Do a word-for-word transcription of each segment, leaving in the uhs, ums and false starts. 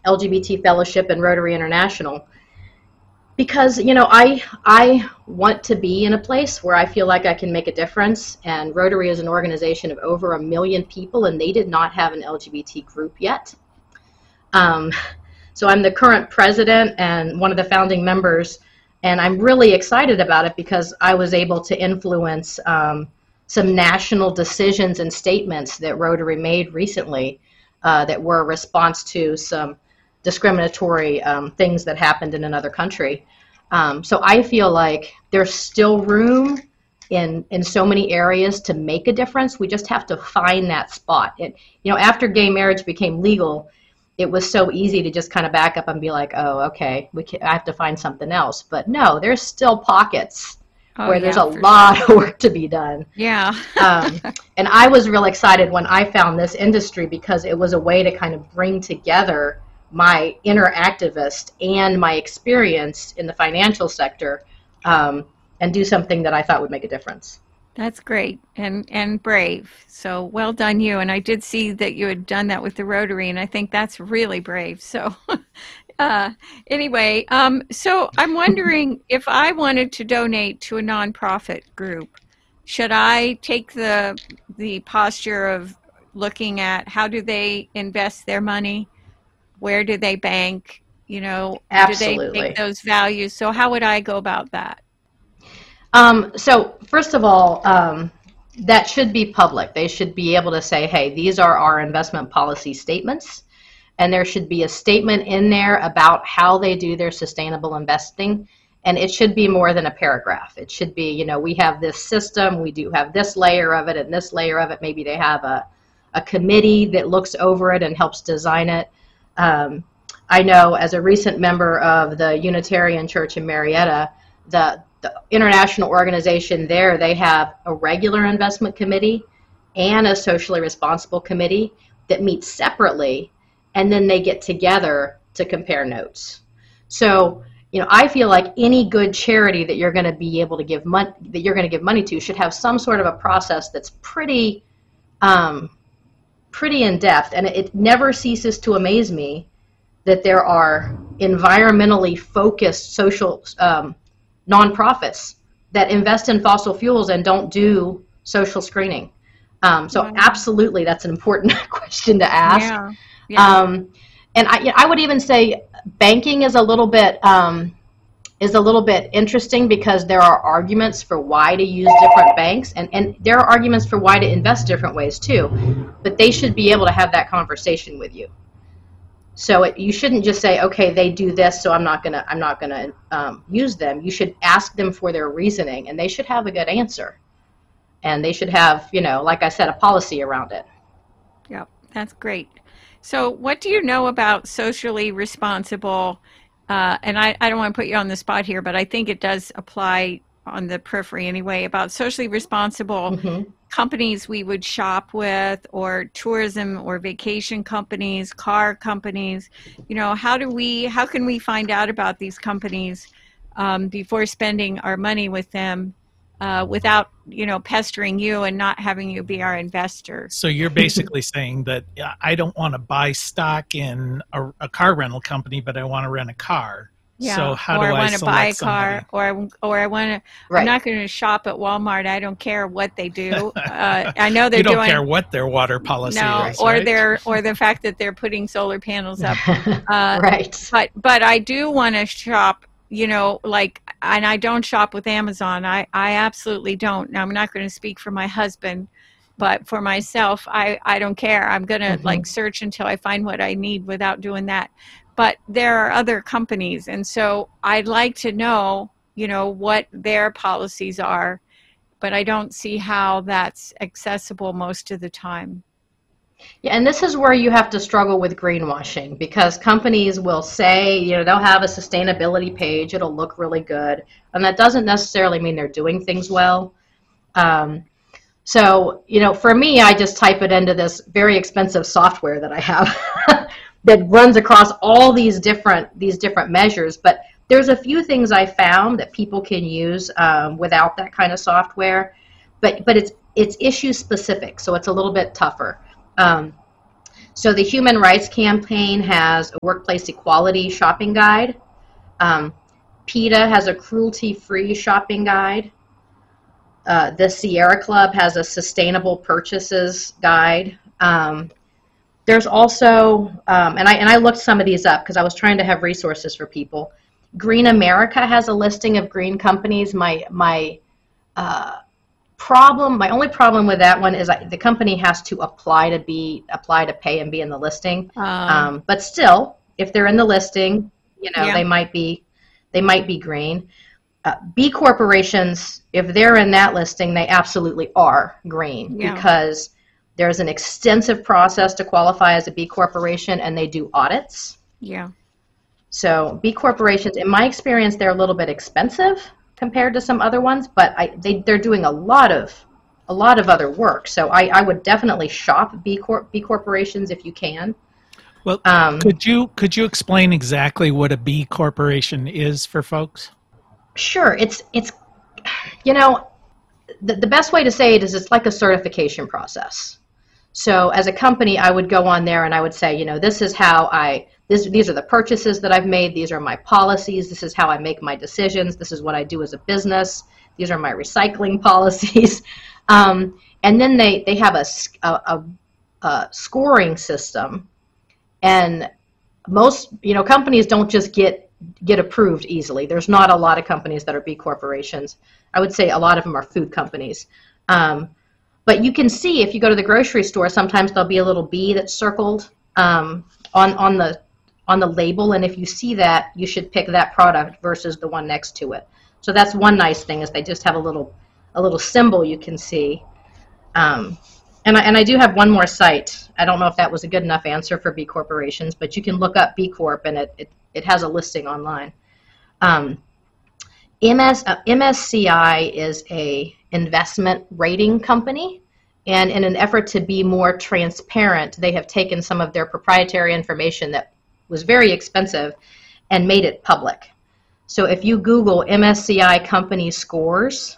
L G B T Fellowship and Rotary International, because, you know, I I want to be in a place where I feel like I can make a difference. And Rotary is an organization of over a million people, and they did not have an L G B T group yet. Um, so I'm the current president and one of the founding members, and I'm really excited about it because I was able to influence um, some national decisions and statements that Rotary made recently uh, that were a response to some discriminatory um, things that happened in another country. Um, so I feel like there's still room in in so many areas to make a difference. We just have to find that spot. It, you know, after gay marriage became legal, it was so easy to just kind of back up and be like, oh, okay, we can, I have to find something else. But no, there's still pockets oh, where yeah, there's a lot sure. of work to be done. Yeah. um, and I was real excited when I found this industry because it was a way to kind of bring together my inner activist and my experience in the financial sector um, and do something that I thought would make a difference. That's great and, and brave. So well done you. And I did see that you had done that with the Rotary, and I think that's really brave. So uh, anyway, um, so I'm wondering if I wanted to donate to a nonprofit group, should I take the the posture of looking at how do they invest their money? Where do they bank? You know, Absolutely. do they take those values? So how would I go about that? Um, so first of all, um, that should be public. They should be able to say, hey, these are our investment policy statements. And there should be a statement in there about how they do their sustainable investing. And it should be more than a paragraph. It should be, you know, we have this system, we do have this layer of it and this layer of it. Maybe they have a, a committee that looks over it and helps design it. Um, I know as a recent member of the Unitarian Church in Marietta, the, the international organization there, they have a regular investment committee and a socially responsible committee that meet separately, and then they get together to compare notes. So, you know, I feel like any good charity that you're going to be able to give money, that you're going to give money to, should have some sort of a process that's pretty um, pretty in-depth, and it never ceases to amaze me that there are environmentally focused social um, nonprofits that invest in fossil fuels and don't do social screening. Um, so wow. Absolutely, that's an important question to ask. Yeah. Yeah. Um, and I, you know, I would even say banking is a little bit um, is a little bit interesting because there are arguments for why to use different banks, and, and there are arguments for why to invest different ways too, but they should be able to have that conversation with you. So it, you shouldn't just say, okay, they do this, so I'm not gonna I'm not gonna um, use them. You should ask them for their reasoning, and they should have a good answer, and they should have, you know, like I said, a policy around it. Yep, that's great. So what do you know about socially responsible? Uh, and I, I don't want to put you on the spot here, but I think it does apply on the periphery anyway, about socially responsible mm-hmm. companies we would shop with, or tourism or vacation companies, car companies. You know, how do we, how can we find out about these companies um, before spending our money with them uh, without, you know, pestering you and not having you be our investor? So you're basically saying that I don't want to buy stock in a, a car rental company, but I want to rent a car. Yeah. So how or do I want I to buy a somebody? car, or or I want to. Right. I'm not going to shop at Walmart. I don't care what they do. Uh, I know they're you don't doing. care what their water policy no, is, or right? their or the fact that they're putting solar panels up. Uh, right. But but I do want to shop. You know, like, and I don't shop with Amazon. I I absolutely don't. Now I'm not going to speak for my husband, but for myself, I I don't care. I'm going to mm-hmm. like search until I find what I need without doing that. But there are other companies, and so I'd like to know, you know, what their policies are, but I don't see how that's accessible most of the time. Yeah, and this is where you have to struggle with greenwashing, because companies will say, you know, they'll have a sustainability page, it'll look really good, and that doesn't necessarily mean they're doing things well. Um, so, you know, for me, I just type it into this very expensive software that I have that runs across all these different these different measures. But there's a few things I found that people can use um, without that kind of software, but but it's it's issue specific, so it's a little bit tougher. Um, So the Human Rights Campaign has a workplace equality shopping guide. Um, PETA has a cruelty-free shopping guide. Uh, the Sierra Club has a sustainable purchases guide. Um, there's also, um, and I and I looked some of these up because I was trying to have resources for people. Green America has a listing of green companies. My my uh, problem, my only problem with that one is I, the company has to apply to be apply to pay and be in the listing. Um, Um, but still, if they're in the listing, you know, Yeah. they might be they might be green. Uh, B corporations, if they're in that listing, they absolutely are green Yeah. because there's an extensive process to qualify as a B corporation, and they do audits. yeah. So B corporations, in my experience, they're a little bit expensive compared to some other ones, but I, they, they're doing a lot of a lot of other work. So I, I would definitely shop B corp B corporations if you can. Well, Um, could you could you explain exactly what a B corporation is for folks? Sure, it's it's you know the, the best way to say it is it's like a certification process. So as a company, I would go on there and I would say, you know, this is how I this these are the purchases that I've made, these are my policies, this is how I make my decisions, this is what I do as a business, these are my recycling policies, um, and then they they have a, s- a- a- a scoring system, and most you know companies don't just get get approved easily. There's not a lot of companies that are B corporations. I would say a lot of them are food companies. Um, but you can see if you go to the grocery store, sometimes there'll be a little B that's circled um, on on the on the label, and if you see that, you should pick that product versus the one next to it. So that's one nice thing is they just have a little a little symbol you can see. Um, and I, and I do have one more site. I don't know if that was a good enough answer for B corporations, but you can look up B Corp and it, it, it has a listing online. Um, M S, uh, M S C I is a investment rating company, and in an effort to be more transparent, they have taken some of their proprietary information that was very expensive and made it public. So if you Google M S C I company scores,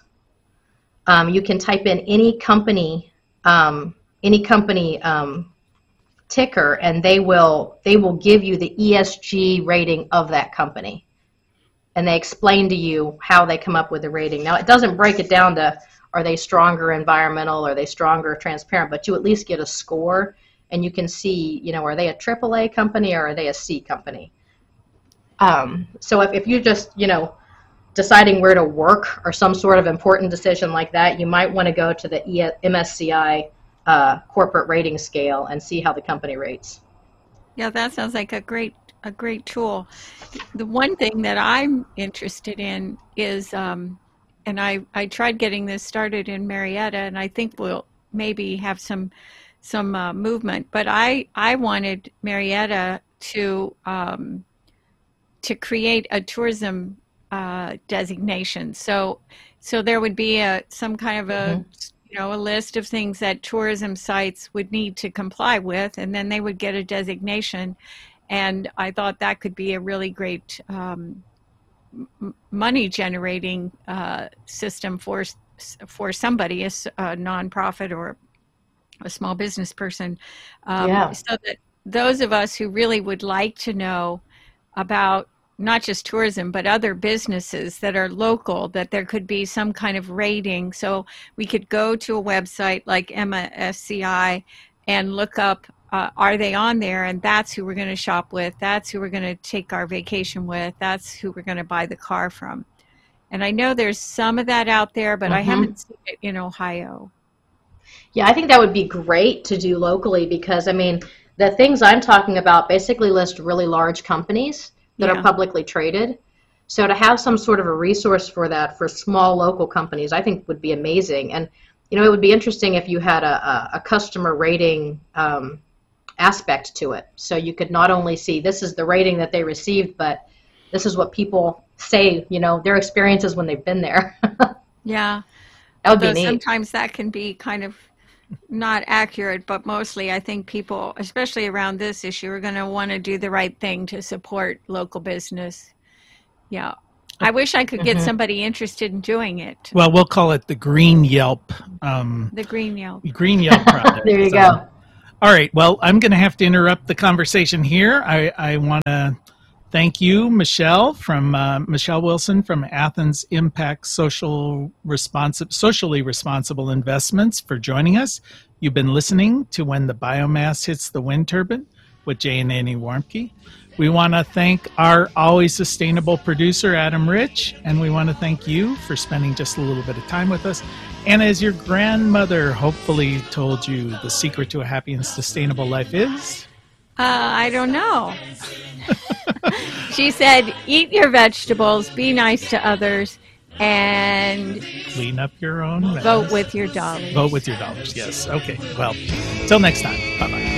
um, you can type in any company, um, any company um, ticker, and they will they will give you the E S G rating of that company. And they explain to you how they come up with the rating. Now, it doesn't break it down to are they stronger environmental, are they stronger transparent, but you at least get a score, and you can see, you know, are they a triple A company or are they a C company? Um, so if, if you're just, you know, deciding where to work or some sort of important decision like that, you might want to go to the M S C I uh, corporate rating scale and see how the company rates. Yeah, that sounds like a great a great tool. The one thing that I'm interested in is, um, and I, I tried getting this started in Marietta, and I think we'll maybe have some some uh, movement. But I I wanted Marietta to um, to create a tourism uh, designation. So so there would be a some kind of a Mhm. you know a list of things that tourism sites would need to comply with, and then they would get a designation. And I thought that could be a really great um, m- money generating uh, system for for somebody, a, s- a nonprofit or a small business person, um, Yeah. so that those of us who really would like to know about not just tourism but other businesses that are local, that there could be some kind of rating. So we could go to a website like M S C I and look up, uh, are they on there? And that's who we're going to shop with. That's who we're going to take our vacation with. That's who we're going to buy the car from. And I know there's some of that out there, but I Mhm. haven't seen it in Ohio. Yeah, I think that would be great to do locally because, I mean, the things I'm talking about basically list really large companies that Yeah. are publicly traded. So to have some sort of a resource for that for small local companies, I think would be amazing. And, you know, it would be interesting if you had a, a, a customer rating um, aspect to it. So you could not only see this is the rating that they received, but this is what people say, you know, their experiences when they've been there. Yeah. That would be Although neat. sometimes that can be kind of not accurate, but mostly I think people, especially around this issue, are going to want to do the right thing to support local business. Yeah. I wish I could get Mhm. somebody interested in doing it. Well, we'll call it the Green Yelp, um, The Green Yelp. Green Yelp project. There you So, go. All right. Well, I'm going to have to interrupt the conversation here. I, I want to thank you, Michelle, from uh, Michelle Wilson from Athens Impact Social Responsi- Socially Responsible Investments for joining us. You've been listening to When the Biomass Hits the Wind Turbine with Jay and Annie Warmke. We want to thank our always sustainable producer, Adam Rich, and we want to thank you for spending just a little bit of time with us. And as your grandmother hopefully told you, the secret to a happy and sustainable life is? Uh, I don't know. She said, eat your vegetables, be nice to others, and Clean up your own mess. vote with your dollars. Vote with your dollars, yes. Okay, well, till next time. Bye-bye.